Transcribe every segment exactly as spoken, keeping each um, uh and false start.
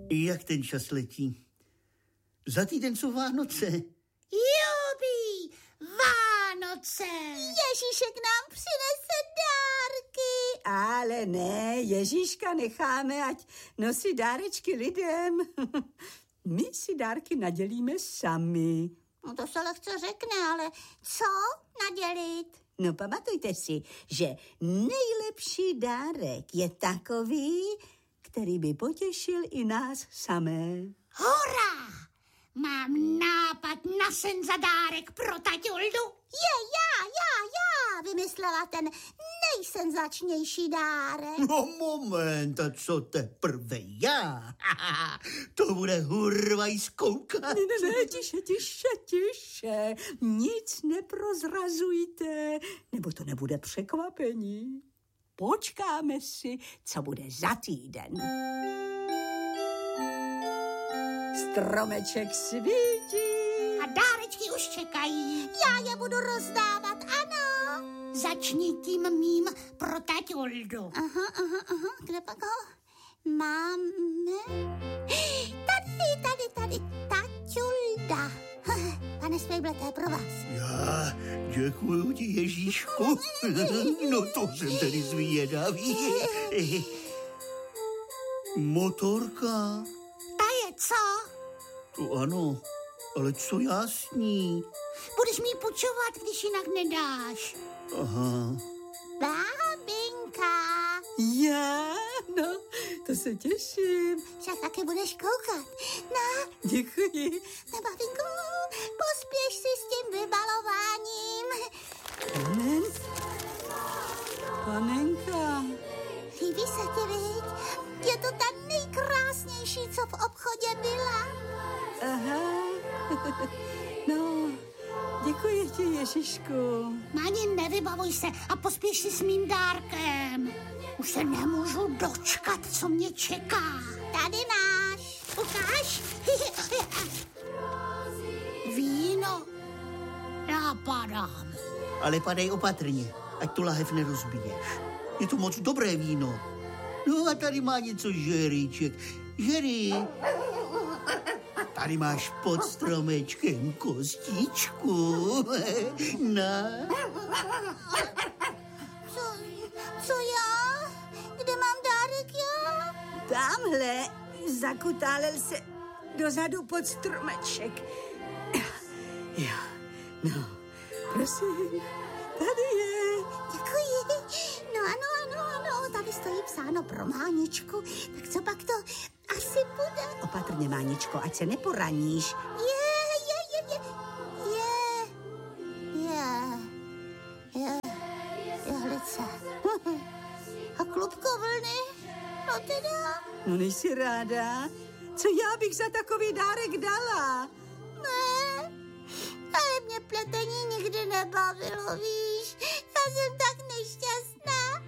Jak ten čas letí? Za týden jsou Vánoce. Jubi, Vánoce. Ježíšek nám přinese dárky. Ale ne, Ježíška necháme, ať nosí dárečky lidem. My si dárky nadělíme sami. No to se lehce řekne, ale co nadělit? No pamatujte si, že nejlepší dárek je takový, který by potěšil i nás samé. Hurá! Mám nápad na sen za dárek pro taťuldu. Je, já, já, já vymyslela ten nejsenzačnější dárek. No moment, a co teprve já? To bude hurvaj zkoukat. Ne, ne, ne, tiše, tiše, tiše. Nic neprozrazujte, nebo to nebude překvapení. Počkáme si, co bude za týden. Stromeček svítí. A dárečky už čekají. Já je budu rozdávat, ano. Začni tím mým pro taťuldu. Aha, aha, aha, kde pak ho máme? Tady, tady, tady, taťulda. Pane Spejble, to je pro vás. Já děkuju ti, Ježíšku. No to jsem tedy zvědavý. Motorka. Ta je co? To ano, ale co já s ní? Budeš mi půjčovat, když jinak nedáš. Aha. Bábinka. Já? No, to se těším. Však taky budeš koukat. No, Děkuji. no bábinko, pospěš si s tím vybalováním. Panen? Panenka. Líbí se ti, viď? Je to ta nejkrásnější, co v obchodě byla. Aha. No, děkuji ti, Ježišku. Máni, nevybavuj se a pospěš si s mým dárkem. Už se nemůžu dočkat, co mě čeká. Tady máš. Ukáž? Víno. Já padám. Ale padej opatrně, ať tu lahev nerozbiješ. Je to moc dobré víno. No a tady má něco žeríček. Žerí. Tady máš pod stromečkem kostičku. Na. Co, co já? Kde mám dárek já? Tamhle zakutálel se dozadu pod stromeček. Jo, no, prosím, tady je. Děkuji. No ano, ano, ano, tady stojí psáno pro Máničku. Tak co pak to asi bude? Opatrně, Máničko, ať se neporaníš. Je, je, je, je, je, je, je, jehlice. A klubko vlny, no teda. No nejsi ráda? Co já bych za takový dárek dala? Ne, ale mě pletení nikdy nebavilo, víš. Já jsem tak nešťastná.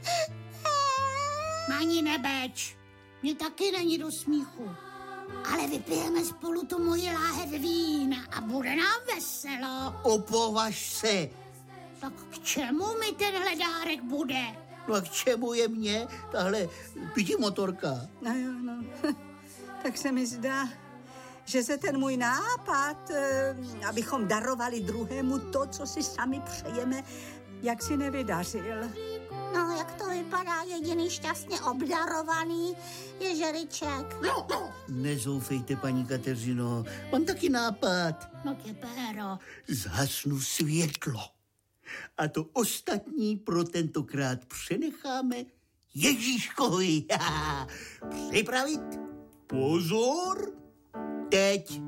Máni, nebeč. Mně taky není do smíchu. Ale vypijeme spolu tu moji láhev vína a bude nám veselo. Opovaž se. Tak k čemu mi tenhle dárek bude? No a k čemu je mně tahle pidi motorka? No jo, no. Tak se mi zdá, že se ten můj nápad, eh, abychom darovali druhému to, co si sami přejeme, jak si nevydařil. No, jak to vypadá, jediný šťastně obdarovaný je žeriček. Nezoufejte, paní Kateřino, mám taky nápad. No tě, péro. Zhasnu světlo. A to ostatní pro tentokrát přenecháme Ježíškovi. Připravit? Pozor! Teď!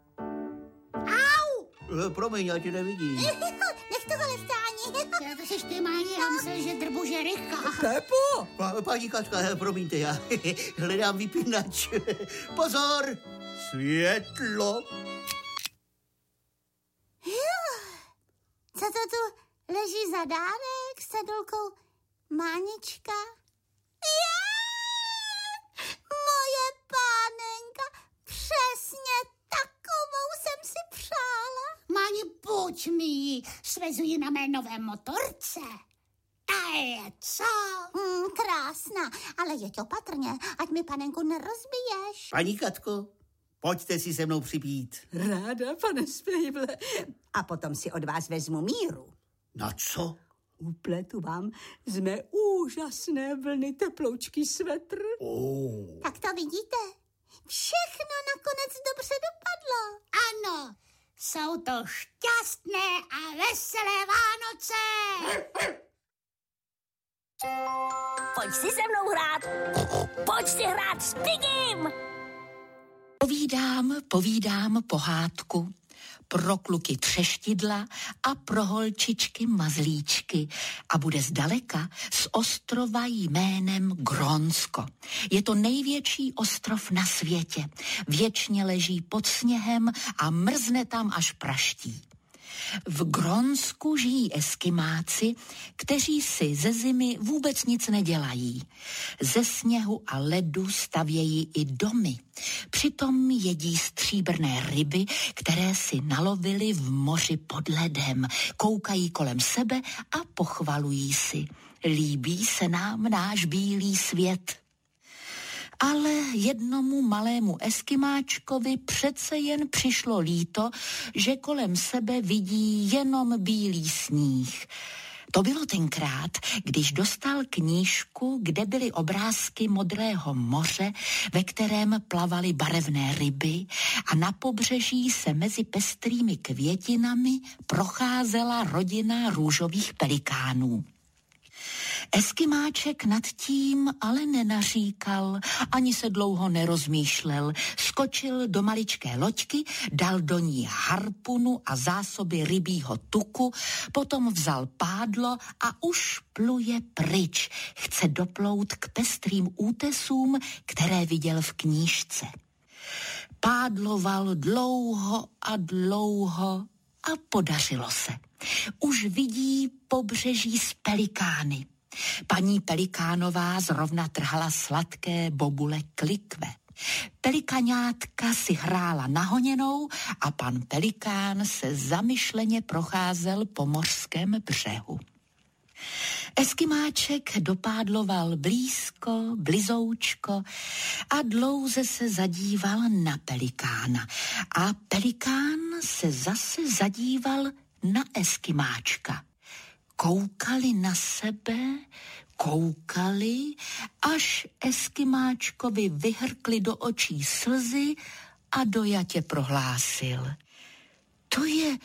Au! E, promiň, já tě nevidím. Nech to velestání. Já to seš ty, Máni, já myslel, že drbu žericha. Pepo! Pa, paní Kačka, promiňte, já hledám vypínač. Pozor! Světlo! Co to tu leží za dárek s cedulkou Mánička? Je! Moje pánenka, přesně takovou jsem si přála. Máni, pojď mi ji, svezuji na mé nové motorce. Ta je, co? Mm, krásná, ale jeď opatrně, ať mi panenku nerozbiješ. Paní Katko, pojďte si se mnou připít. Ráda, pane Spejble. A potom si od vás vezmu míru. Na co? Upletu vám z mé úžasné vlny teploučký svetr. Oh. Tak to vidíte? Všechno nakonec dobře dopadlo. Ano, jsou to šťastné a veselé Vánoce. Pojď si se mnou hrát. Pojď si hrát s Pigim. Povídám, povídám pohádku pro kluky třeštidla a pro holčičky mazlíčky a bude zdaleka z ostrova jménem Grónsko. Je to největší ostrov na světě. Věčně leží pod sněhem a mrzne tam až praští. V Grónsku žijí eskimáci, kteří si ze zimy vůbec nic nedělají. Ze sněhu a ledu stavějí i domy. Přitom jedí stříbrné ryby, které si nalovili v moři pod ledem. Koukají kolem sebe a pochvalují si. Líbí se nám náš bílý svět. Ale jednomu malému eskimáčkovi přece jen přišlo líto, že kolem sebe vidí jenom bílý sníh. To bylo tenkrát, když dostal knížku, kde byly obrázky modrého moře, ve kterém plavaly barevné ryby a na pobřeží se mezi pestrými květinami procházela rodina růžových pelikánů. Eskimáček nad tím ale nenaříkal, ani se dlouho nerozmýšlel. Skočil do maličké loďky, dal do ní harpunu a zásoby rybího tuku, potom vzal pádlo a už pluje pryč. Chce doplout k pestrým útesům, které viděl v knížce. Pádloval dlouho a dlouho a podařilo se. Už vidí pobřeží s pelikány. Paní Pelikánová zrovna trhala sladké bobule klikve. Pelikaňátka si hrála nahoněnou a pan Pelikán se zamyšleně procházel po mořském břehu. Eskimáček dopádloval blízko, blizoučko a dlouze se zadíval na Pelikána. A Pelikán se zase zadíval na Eskimáčka. Koukali na sebe, koukali, až Eskimáčkovi vyhrkli do očí slzy a dojatě prohlásil. To je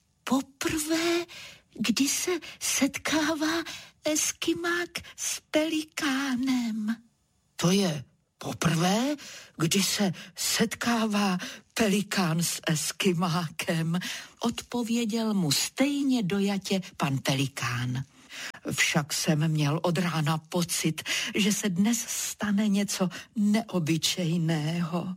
poprvé, kdy se setkává Eskimák s Pelikánem. To je poprvé, kdy se setkává Pelikán s Eskimákem, odpověděl mu stejně dojatě pan Pelikán. Však jsem měl od rána pocit, že se dnes stane něco neobyčejného.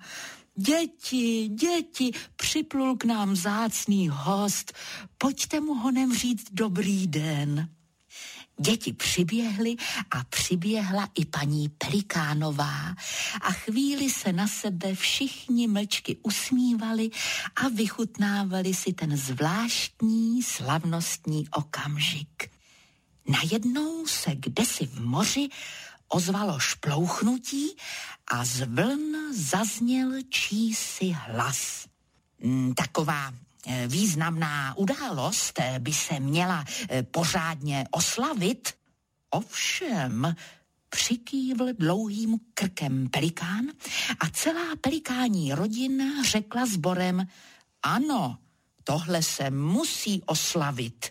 Děti, děti, připlul k nám vzácný host, pojďte mu honem říct dobrý den. Děti přiběhly a přiběhla i paní Pelikánová a chvíli se na sebe všichni mlčky usmívali a vychutnávali si ten zvláštní slavnostní okamžik. Najednou se kdesi v moři ozvalo šplouchnutí a z vln zazněl čísi hlas. Taková významná událost by se měla pořádně oslavit. Ovšem, přikývl dlouhým krkem Pelikán a celá pelikání rodina řekla sborem, ano, tohle se musí oslavit.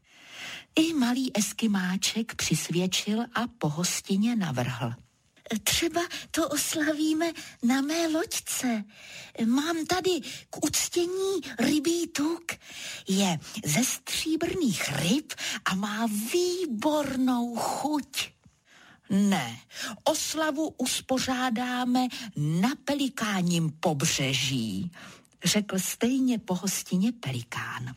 I malý Eskimáček přisvědčil a po hostině navrhl. Třeba to oslavíme na mé loďce. Mám tady k uctění rybí tuk. Je ze stříbrných ryb a má výbornou chuť. Ne, oslavu uspořádáme na Pelikáním pobřeží, řekl stejně po hostině Pelikán.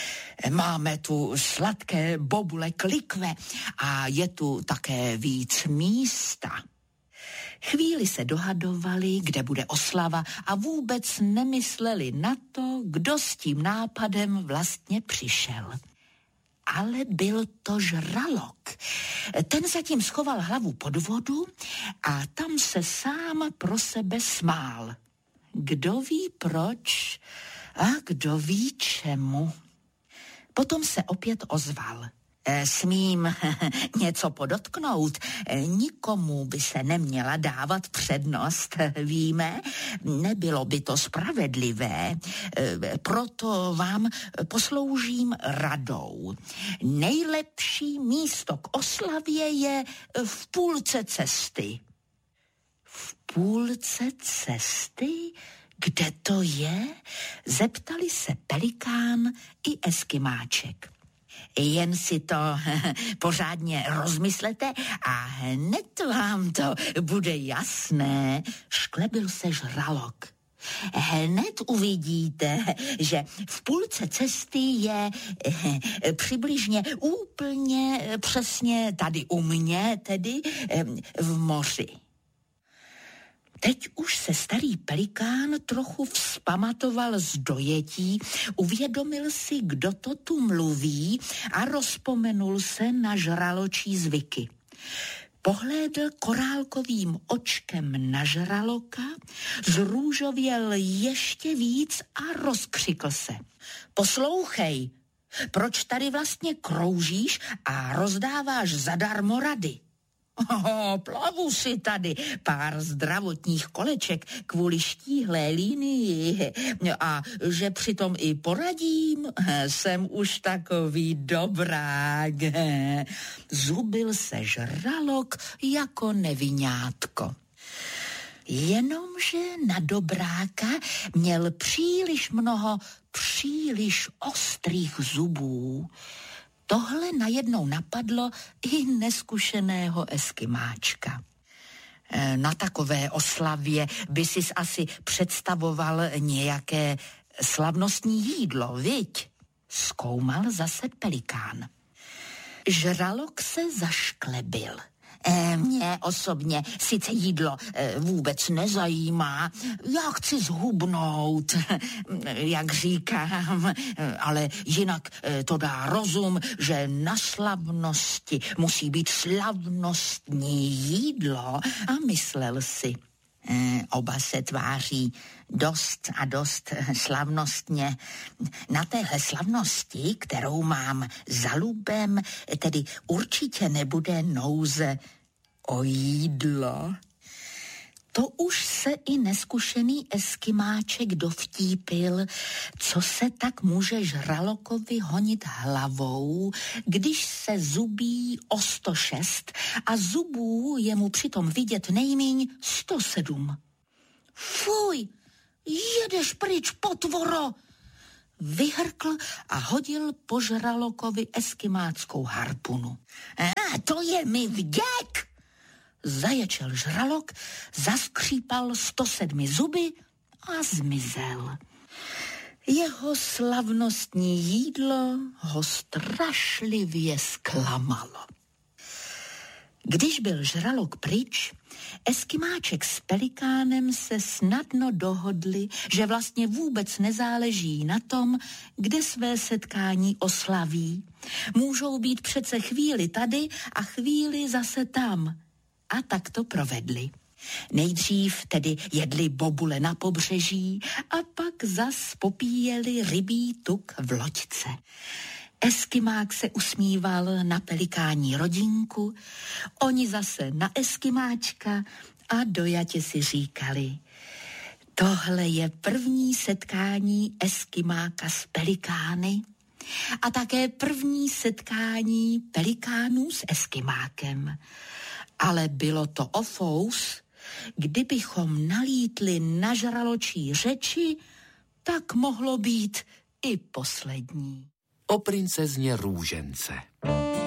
Máme tu sladké bobule klikve a je tu také víc místa. Chvíli se dohadovali, kde bude oslava a vůbec nemysleli na to, kdo s tím nápadem vlastně přišel. ale byl to žralok. Ten zatím schoval hlavu pod vodu a tam se sám pro sebe smál. Kdo ví proč a kdo ví čemu. Potom se opět ozval. Smím něco podotknout, nikomu by se neměla dávat přednost, víme, nebylo by to spravedlivé, proto vám posloužím radou. Nejlepší místo k oslavě je v půlce cesty. V půlce cesty? Kde to je? Zeptali se Pelikán i Eskimáček. Jen si to pořádně rozmyslete a hned vám to bude jasné, šklebil se žralok. Hned uvidíte, že v půlce cesty je přibližně úplně přesně tady u mě, tedy v moři. Teď už se starý Pelikán trochu vzpamatoval z dojetí, uvědomil si, kdo to tu mluví a rozpomenul se na žraločí zvyky. Pohlédl korálkovým očkem na žraloka, zrůžověl ještě víc a rozkřikl se. Poslouchej, proč tady vlastně kroužíš a rozdáváš zadarmo rady? Oh, plavu si tady pár zdravotních koleček kvůli štíhlé linii a že přitom i poradím, jsem už takový dobrák. Zubil se žralok jako neviňátko. Jenomže na dobráka měl příliš mnoho příliš ostrých zubů. Tohle najednou napadlo i neskušeného Eskimáčka. Na takové oslavě by sis asi představoval nějaké slavnostní jídlo, viď? Zkoumal zase Pelikán. Žralok se zašklebil. E, mě osobně sice jídlo e, vůbec nezajímá, já chci zhubnout, jak říkám, ale jinak e, to dá rozum, že na slavnosti musí být slavnostní jídlo a myslel si. E, oba se tváří dost a dost slavnostně. Na téhle slavnosti, kterou mám za lubem, tedy určitě nebude nouze o jídlo. To už se i neskušený Eskimáček dovtípil, co se tak může žralokovi honit hlavou, když se zubí o sto šest a zubů je mu přitom vidět nejmíň sto sedm. Fuj, jedeš pryč, potvoro! Vyhrkl a hodil po žralokovi eskimáckou harpunu. A to je mi vděk! Zaječel žralok, zaskřípal sto sedmi zuby a zmizel. Jeho slavnostní jídlo ho strašlivě zklamalo. Když byl žralok pryč, Eskimáček s Pelikánem se snadno dohodli, že vlastně vůbec nezáleží na tom, kde své setkání oslaví. Můžou být přece chvíli tady a chvíli zase tam. A tak to provedli. Nejdřív tedy jedli bobule na pobřeží a pak zas popíjeli rybí tuk v loďce. Eskimák se usmíval na pelikání rodinku, oni zase na Eskimáčka a dojatě si říkali: tohle je první setkání Eskimáka s pelikány a také první setkání pelikánů s Eskimákem. Ale bylo to ofous, kdybychom nalítli na žraločí řeči, tak mohlo být i poslední. O princezně Růžence.